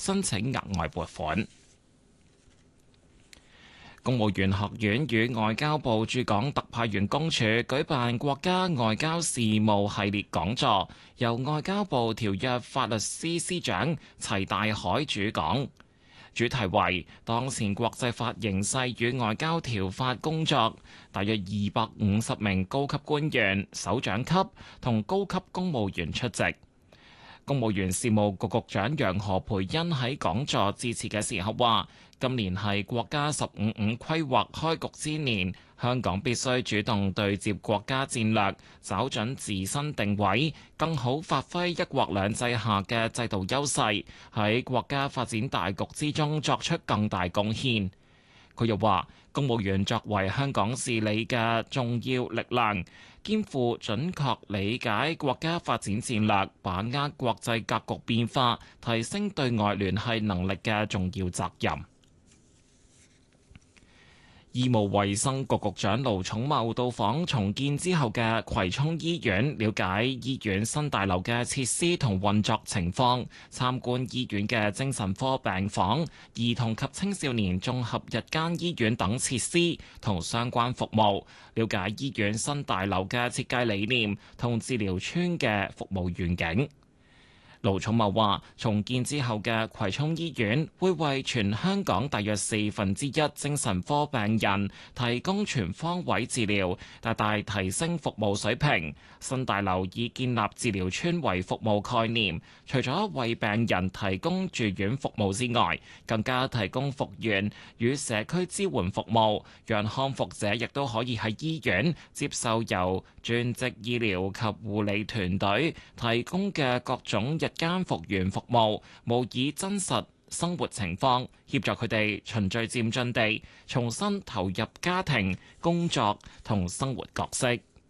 申請額外撥款。公務員學院與外交部駐港特派員公署舉辦國家外交事務系列講座，由外交部條約法律司司長齊大海主講，主題為當前國際法形勢與外交條法工作。大約250名高級官員、首長級同高級公務員出席。公務員事務局局長楊何蓓茵喺講座致辭嘅時候話，今年係國家15+5規劃開局之年，香港必須主動對接國家戰略，找準自身定位，更好發揮一國兩制下嘅制度優勢，喺國家發展大局之中作出更大貢獻。佢又話，公務員作為香港治理嘅重要力量，肩負準確理解國家發展戰略、把握國際格局變化、提升對外聯繫能力嘅重要責任。醫務衛生局局長盧寵茂到訪重建之後嘅葵涌醫院，了解醫院新大樓嘅設施同運作情況，參觀醫院嘅精神科病房、兒童及青少年綜合日間醫院等設施同相關服務，了解醫院新大樓嘅設計理念同治療村嘅服務願景。盧寵茂話：重建之後嘅葵涌醫院會為全香港大約1/4精神科病人提供全方位治療，大大提升服務水平。新大樓以建立治療村為服務概念，除咗為病人提供住院服務之外，更加提供復原與社區支援服務，讓康復者亦都可以喺醫院接受由專職醫療及護理團隊提供嘅各種日間復原服務，模擬真實生活情況，協助佢哋循序漸進地重新投入家庭、工作同生活角色。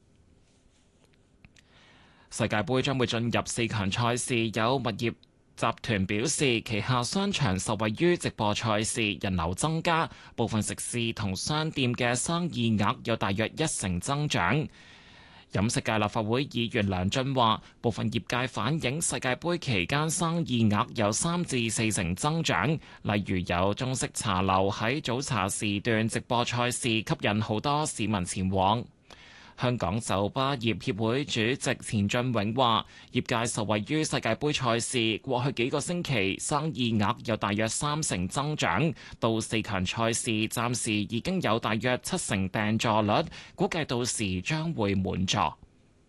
世界盃將會進入4強賽事，有物業集團表示，旗下商場受惠於直播賽事人流增加，部分食肆同商店嘅生意額有大約1成增長。飲食界立法會議員梁俊話，部分業界反映世界盃期間生意額有3至4成增長，例如有中式茶樓喺早茶時段直播賽事，吸引好多市民前往。香港酒吧業協會主席錢俊永話，業界受惠於世界盃賽事，過去幾個星期生意額有大約3成增長，到4強賽事暫時已經有大約7成訂座率，估計到時將會滿座。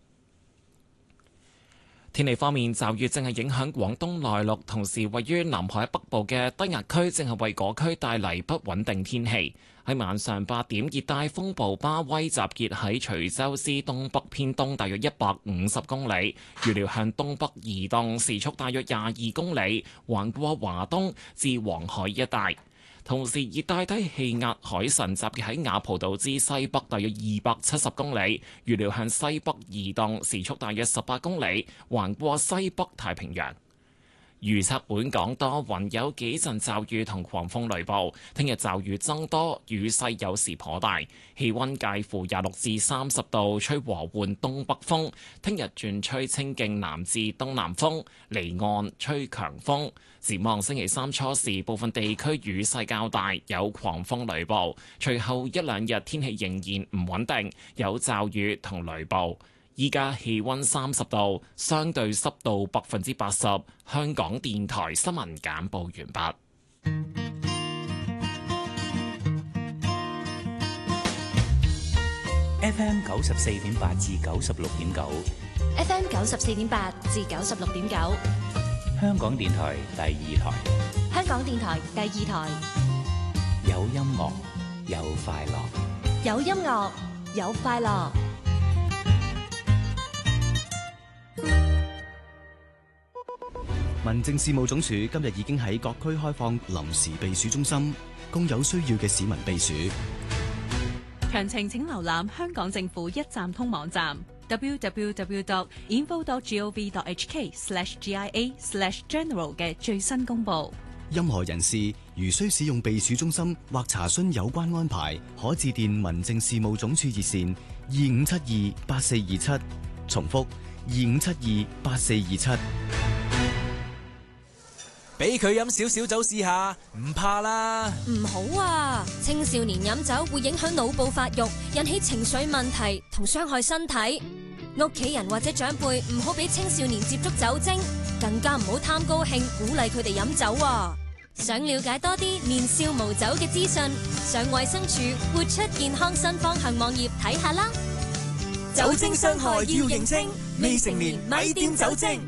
天氣方面，驟雨正係影響廣東內陸，同時位於南海北部嘅低壓區正係為嗰區帶嚟不穩定天氣。喺晚上8點，熱帶風暴巴威集結喺徐州市東北偏東大約150公里，預料向東北移動，時速大約22公里，橫過華東至黃海一帶。同時，熱帶低氣壓海神集結喺雅蒲島之西北大約270公里，預料向西北移動，時速大約18公里，橫過西北太平洋。預測本港多雲，有幾陣驟雨同狂風雷暴。聽日驟雨增多，雨勢有時頗大，氣溫介乎26至30度，吹和緩東北風。聽日轉吹清勁南至東南風，離岸吹強風。展望星期三初時，部分地區雨勢較大，有狂風雷暴。隨後一兩日天氣仍然唔穩定，有驟雨同雷暴。依家氣溫30度，相對濕度80%。香港電台新聞簡報完畢。 FM 94.8至96.9 ，FM 94.8至96.9， 香港電台第二台。 香港電台第二台， 有音樂，有快樂， 有音樂，有快樂。 民政事務總署今日已經喺各區開放臨時避暑中心，供有需要嘅市民避暑。 詳情請瀏覽香港政府一站通網站 www.info.gov.hk/GIA/general 嘅最新公佈。 任何人士如需使用避暑中心或查詢有關安排，可致電民政事務總署熱線25728427，重複25728427。 俾佢飲少少酒試下，唔怕啦。 唔好啊！青少年飲酒會影響腦部發育，引起情緒問題同傷害身體。屋企人或者長輩唔好俾青少年接觸酒精，更加唔好貪高興鼓勵佢哋飲酒啊！想了解多啲年少無酒嘅資訊，上衛生署活出健康新方向網頁睇下啦。 酒精傷害要認清，未成年咪掂酒精。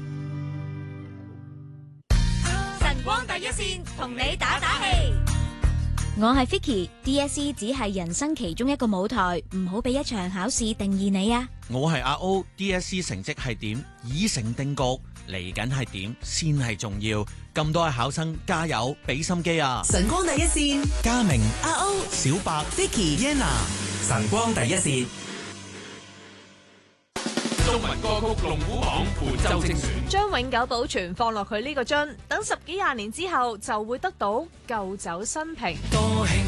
晨光第一線同你打打氣。 我係 Vicky，DSE 只係人生其中一個舞台，唔好俾一場考試定義你啊！ 我係阿 O，DSE 成績係點已成定局，嚟緊係點先係重要。咁多位考生加油，俾心機啊！ 晨光第一線， 嘉明、 阿 O、 小白、 Vicky、Yenna， 晨光第一線。 中文歌曲龍虎榜本周精選， 將永久保存放落佢呢個樽，等10幾20年之後就會得到舊酒新瓶。 多興